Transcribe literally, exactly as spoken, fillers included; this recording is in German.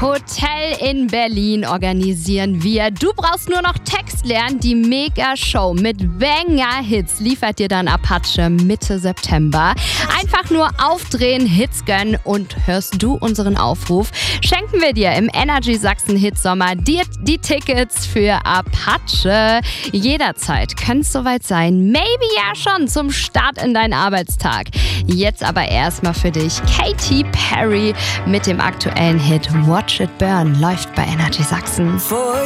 Hotel in Berlin organisieren wir. Du brauchst nur noch Text lernen. Die Mega-Show mit Banger-Hits liefert dir dann Apache Mitte September. Einfach nur aufdrehen, Hits gönnen und hörst du unseren Aufruf, schenken wir dir im Energy Sachsen Hitsommer dir die Tickets für Apache. Jederzeit könnte es soweit sein. Maybe ja schon zum Start in deinen Arbeitstag. Jetzt aber erstmal für dich Katy Perry mit dem aktuellen Hit Watch It Burn läuft bei Energy Sachsen.